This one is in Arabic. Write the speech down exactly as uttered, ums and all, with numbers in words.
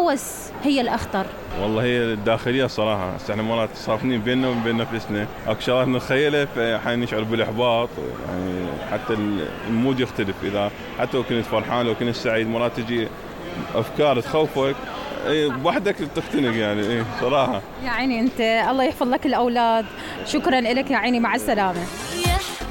الهوس هي الأخطر. والله هي الداخلية صراحة، بس احنا مرات صافنين بيننا وبين نفسنا، اكو شغلات نتخيلها فأحيانا نشعر بالإحباط، يعني حتى المود يختلف، إذا حتى لو كنت فرحان لو كنت سعيد مرات تجي أفكار تخوفك، ايه وحدك تختنق يعني. ايه صراحة يا عيني أنت، الله يحفظ لك الأولاد. شكرا لك يا عيني، مع السلامة.